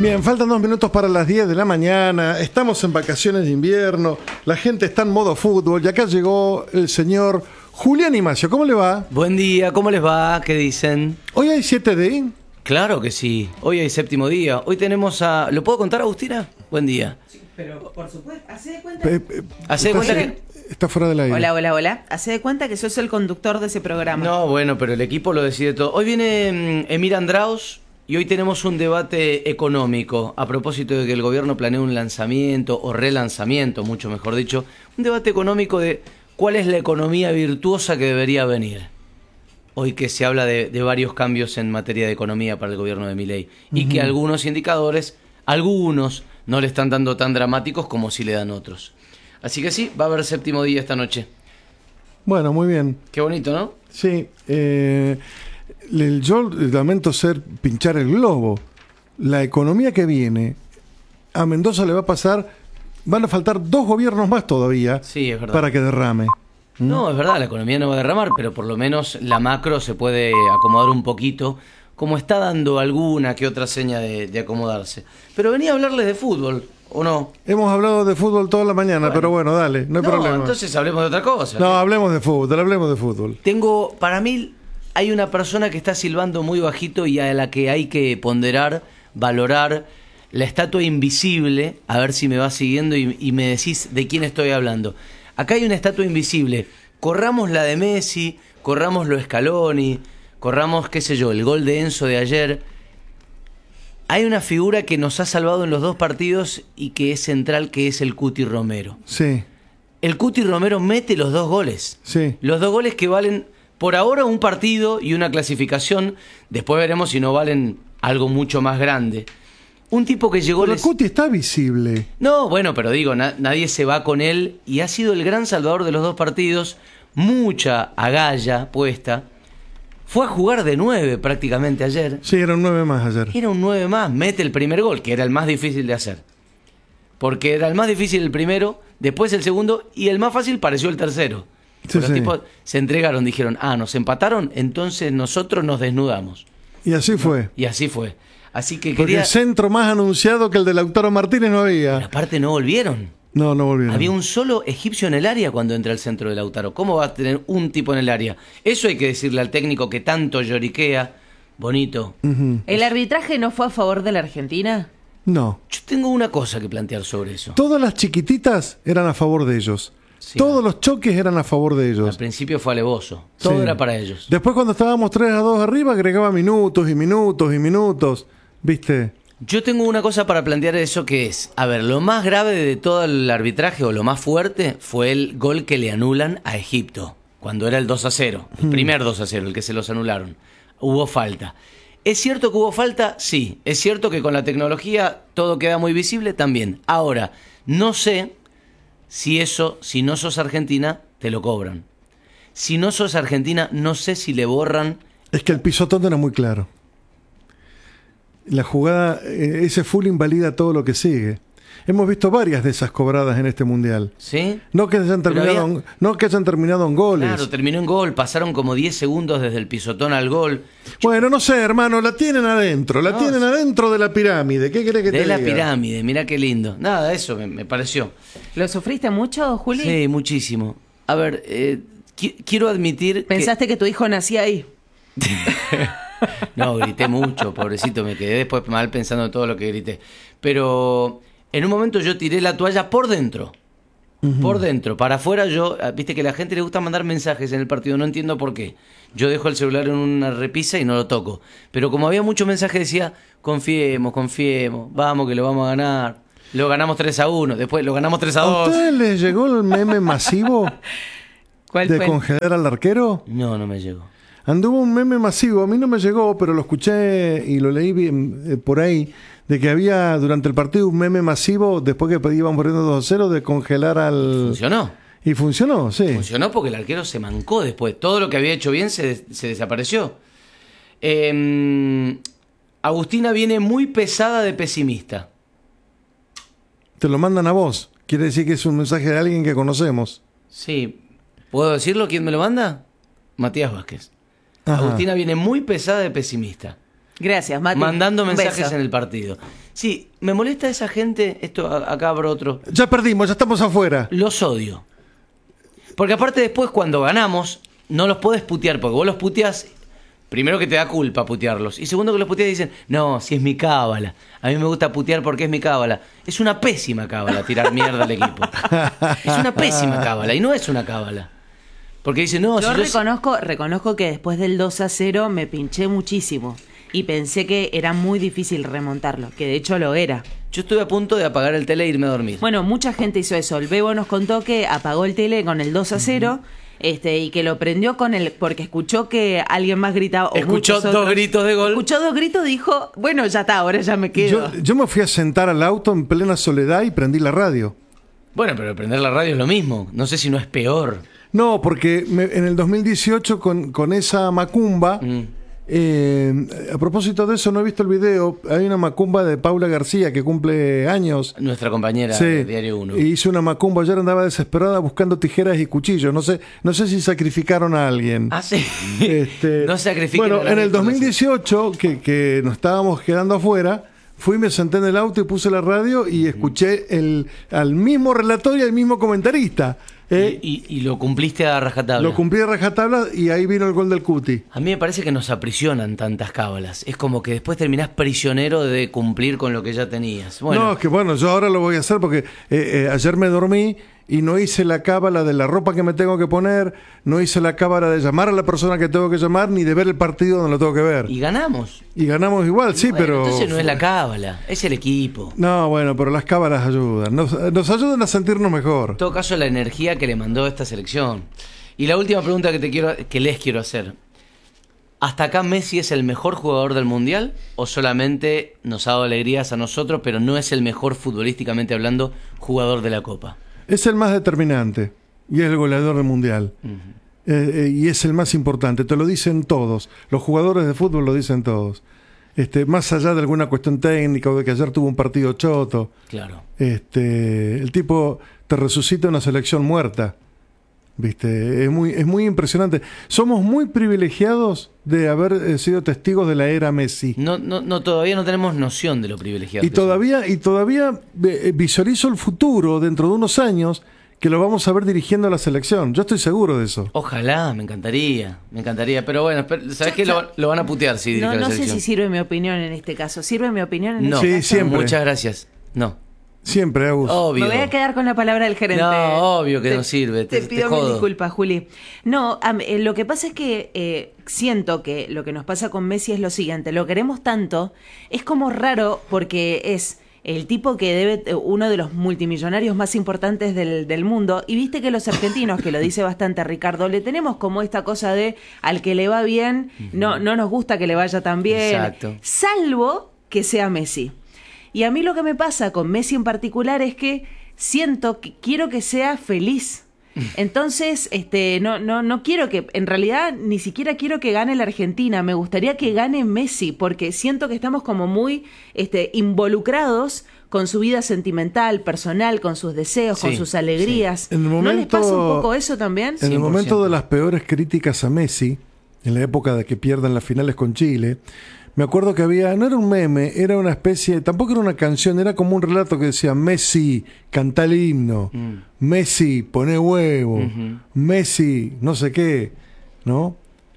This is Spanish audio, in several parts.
Bien, faltan 2 minutos para las 10 de la mañana. Estamos en vacaciones de invierno. La gente está en modo fútbol. Y acá llegó el señor Julián Imacio. ¿Cómo le va? Buen día, ¿cómo les va? ¿Qué dicen? Hoy hay 7D. Claro que sí. Hoy hay séptimo día. Hoy tenemos a... ¿Lo puedo contar, Agustina? Buen día. Sí, pero por supuesto, hace de cuenta. Hacé de cuenta que... Está fuera del aire. Hola. Hace de cuenta que sos el conductor de ese programa. No, bueno, pero el equipo lo decide todo. Hoy viene Emir Andraus y hoy tenemos un debate económico a propósito de que el gobierno planea un lanzamiento o relanzamiento, mucho mejor dicho, un debate económico de cuál es la economía virtuosa que debería venir. Hoy que se habla de varios cambios en materia de economía para el gobierno de Milei y que algunos indicadores, algunos no le están dando tan dramáticos como si le dan otros. Así que sí, va a haber séptimo día esta noche. Bueno, muy bien. Qué bonito, ¿no? Sí. Yo lamento pinchar el globo. La economía que viene, a Mendoza le va a pasar, van a faltar 2 gobiernos más todavía, Sí, es verdad. para que derrame. No, es verdad, la economía no va a derramar, pero por lo menos la macro se puede acomodar un poquito, como está dando alguna que otra seña de acomodarse. Pero venía a hablarles de fútbol, ¿o no? Hemos hablado de fútbol toda la mañana, Bueno. pero bueno, dale, no hay problema. Entonces hablemos de otra cosa. No, hablemos de fútbol. Para mí hay una persona que está silbando muy bajito y a la que hay que ponderar, valorar, la estatua invisible, a ver si me vas siguiendo y me decís de quién estoy hablando. Acá hay una estatua invisible, corramos la de Messi, corramos lo Scaloni, corramos, qué sé yo, el gol de Enzo de ayer. Hay una figura que nos ha salvado en los 2 partidos y que es central, que es el Cuti Romero. Sí, El Cuti Romero mete los 2 goles. sí. Los 2 goles que valen por ahora un partido y una clasificación. Después veremos si no valen algo mucho más grande. Un tipo que llegó... Pero el Cuti está visible. No, bueno, pero digo, nadie se va con él y ha sido el gran salvador de los 2 partidos. Mucha agalla puesta. Fue a jugar de 9 prácticamente ayer. Sí, era un 9 más ayer. Era un 9 más, mete el primer gol, que era el más difícil de hacer. Porque era el más difícil el primero, después el segundo y el más fácil pareció el tercero. Sí, Los sí. tipos se entregaron, dijeron, nos empataron, entonces nosotros nos desnudamos. Y así fue. Y así fue. Así que Porque el centro más anunciado que el de Lautaro Martínez no Pero había. aparte no volvieron. No volvieron. Había un solo egipcio en el área cuando entra el centro de Lautaro. ¿Cómo va a tener un tipo en el área? Eso hay que decirle al técnico que tanto lloriquea. Bonito. ¿El arbitraje no fue a favor de la Argentina? No. Yo tengo una cosa que plantear sobre eso. Todas las chiquititas eran a favor de ellos. Sí. Todos los choques eran a favor de Al ellos. principio fue alevoso. Todo Sí. era para ellos. Después cuando estábamos 3-2 arriba agregaba minutos y minutos y minutos. ¿Viste? Yo tengo una cosa para plantear eso que es, a ver, lo más grave de todo el arbitraje o lo más fuerte fue el gol que le anulan a Egipto, cuando era el 2-0, el primer 2-0, el que se los anularon. Hubo falta. ¿Es cierto que hubo falta? Sí. ¿Es cierto que con la tecnología todo queda muy visible? También. Ahora, no sé si eso, si no sos Argentina, te lo cobran. Si no sos Argentina, no sé si le borran. Es que el pisotón era muy claro. La jugada, ese full invalida todo lo que sigue. Hemos visto varias de esas cobradas en este mundial. ¿Sí? No que hayan terminado en goles. Claro, terminó en gol, pasaron como 10 segundos desde el pisotón al gol. Bueno, no sé, hermano, la tienen adentro. La tienen adentro de la pirámide. ¿Qué querés que te De la diga? pirámide, mirá qué lindo. Nada, eso me pareció. ¿Lo sufriste mucho, Juli? Sí, muchísimo. A ver, quiero admitir ¿Pensaste que tu hijo nacía ahí? No, grité mucho, pobrecito, me quedé después mal pensando en todo lo que grité. Pero en un momento yo tiré la toalla por dentro. Por dentro, para afuera viste que a la gente le gusta mandar mensajes en el partido, no entiendo por qué. Yo dejo el celular en una repisa y no lo toco. Pero como había mucho mensaje decía, confiemos, vamos que lo vamos a ganar. Lo ganamos 3-1, después lo ganamos 3-2. ¿A ustedes les llegó el meme masivo ¿Cuál de fue? congelar al arquero? No me llegó. Anduvo un meme masivo, a mí no me llegó, pero lo escuché y lo leí bien, por ahí, de que había durante el partido un meme masivo, después que iban perdiendo 2-0, de congelar al... Funcionó. Y funcionó, sí. Funcionó porque el arquero se mancó después. Todo lo que había hecho bien se desapareció. Agustina viene muy pesada de pesimista. Te lo mandan a vos. Quiere decir que es un mensaje de alguien que conocemos. Sí. ¿Puedo decirlo? ¿Quién me lo manda? Matías Vázquez. Ajá. Agustina viene muy pesada de pesimista. Gracias, Mati. Mandando Un mensajes beso. en el partido. Sí, me molesta esa gente, acá abro otro, Ya perdimos, ya estamos afuera. los odio. Porque aparte después cuando ganamos, no los podés putear, porque vos los puteás, primero que te da culpa putearlos, y segundo que los puteás y dicen, no, si es mi cábala, a mí me gusta putear porque es mi cábala. Es una pésima cábala tirar mierda al equipo. Es una pésima cábala, y no es una cábala. Porque dicen, no, Yo si reconozco que después del 2-0 me pinché muchísimo y pensé que era muy difícil remontarlo, que de hecho lo era. yo estuve a punto de apagar el tele e irme a dormir. Bueno, mucha gente hizo eso. El Bebo nos contó que apagó el tele con el 2-0 y que lo prendió porque escuchó que alguien más gritaba. o Escuchó muchos dos otros. gritos de gol. Escuchó 2 gritos, dijo, bueno, ya está, ahora ya me quedo. Yo me fui a sentar al auto en plena soledad y prendí la radio. Bueno, pero prender la radio es lo mismo. No sé si no es peor. No, porque en el 2018 con esa macumba, a propósito de eso, no he visto el video, hay una macumba de Paula García que cumple años. Nuestra compañera Sí, de Diario 1. y hizo una macumba, ayer andaba desesperada buscando tijeras y cuchillos, no sé si sacrificaron a alguien. Ah, sí. No sacrifiquen Bueno, a nadie en el por 2018, que nos estábamos quedando afuera, fui, me senté en el auto y puse la radio y escuché al mismo relator y al mismo comentarista. Y lo cumpliste a rajatabla. Lo cumplí a rajatabla y ahí vino el gol del Cuti. A mí me parece que nos aprisionan tantas cábalas. Es como que después terminás prisionero de cumplir con lo que ya tenías. Bueno, No, es que bueno, yo ahora lo voy a hacer porque ayer me dormí y no hice la cábala de la ropa que me tengo que poner, no hice la cábala de llamar a la persona que tengo que llamar, ni de ver el partido donde lo tengo que ver. y ganamos. Y ganamos igual, sí, Bueno, pero... entonces no es la cábala, es el equipo. No, bueno, pero las cábalas ayudan. Nos ayudan a sentirnos mejor. En todo caso, la energía que le mandó esta selección. Y la última pregunta que les quiero hacer. ¿Hasta acá Messi es el mejor jugador del Mundial? ¿O solamente nos ha dado alegrías a nosotros, pero no es el mejor futbolísticamente hablando jugador de la Copa? Es el más determinante y es el goleador del Mundial. Y es el más importante, te lo dicen todos. Los jugadores de fútbol lo dicen todos. Más allá de alguna cuestión técnica o de que ayer tuvo un partido choto, Claro. el tipo te resucita una selección muerta. ¿Viste? Es muy impresionante. Somos muy privilegiados de haber sido testigos de la era Messi. No, todavía no tenemos noción de lo privilegiado. Y todavía visualizo el futuro dentro de unos años que lo vamos a ver dirigiendo a la selección. Yo estoy seguro de eso. Ojalá, me encantaría. Pero bueno, ¿sabes qué? Lo van a putear si dirige No, la no sé selección. si sirve mi opinión en este caso. ¿Sirve mi opinión en No, este Sí, caso? siempre. Muchas gracias. No. Siempre, Agus. Obvio. Me voy a quedar con la palabra del gerente. No, obvio que no sirve. Te Te pido jodo. mil disculpas, Juli. No, lo que pasa es que siento que lo que nos pasa con Messi es lo siguiente. Lo queremos tanto, es como raro porque es el tipo que debe uno de los multimillonarios más importantes del mundo. Y viste que los argentinos, que lo dice bastante Ricardo, le tenemos como esta cosa de al que le va bien, no nos gusta que le vaya tan bien. Exacto. Salvo que sea Messi. Y a mí lo que me pasa con Messi en particular es que siento que quiero que sea feliz. Entonces, no quiero que, en realidad, ni siquiera quiero que gane la Argentina. Me gustaría que gane Messi, porque siento que estamos como muy involucrados con su vida sentimental, personal, con sus deseos, Sí, con sus alegrías. En el ¿No les momento- pasa un poco eso también? En el 100%. momento de las peores críticas a Messi, en la época de que pierdan las finales con Chile, me acuerdo que no era un meme, era una especie, tampoco era una canción, era como un relato que decía: Messi, canta el himno, Messi, pone huevo, Messi, no sé qué, ¿no?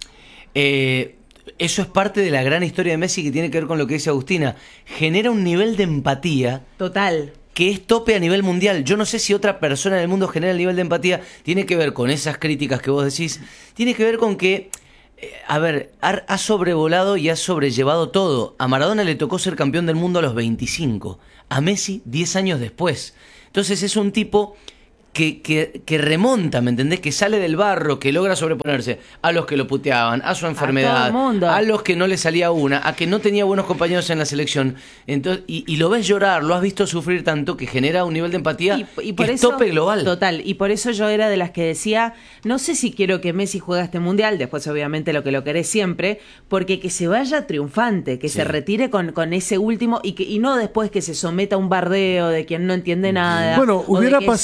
Eso es parte de la gran historia de Messi que tiene que ver con lo que dice Agustina. Genera un nivel de empatía Total. que es tope a nivel mundial. Yo no sé si otra persona en el mundo genera el nivel de empatía. Tiene que ver con esas críticas que vos decís. Tiene que ver con que, ha sobrevolado y ha sobrellevado todo. A Maradona le tocó ser campeón del mundo a los 25. A Messi 10 años después. Entonces es un tipo que remonta, ¿me entendés? Que sale del barro, que logra sobreponerse a los que lo puteaban, a su enfermedad, todo el mundo. a los que no le salía una, a que no tenía buenos compañeros en la selección. Entonces, y lo ves llorar, lo has visto sufrir tanto que genera un nivel de empatía Y que es tope global. Total, y por eso yo era de las que decía, no sé si quiero que Messi juegue este mundial, después obviamente lo querés siempre, porque que se vaya triunfante, que Sí. se retire con ese último y no después que se someta a un bardeo de quien no entiende nada. Bueno, o de hubiera que pasado